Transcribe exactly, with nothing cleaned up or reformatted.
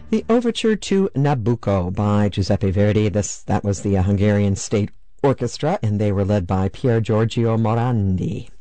The Overture to Nabucco by Giuseppe Verdi. This That was the uh, Hungarian State Orchestra, and they were led by Pier Giorgio Morandi.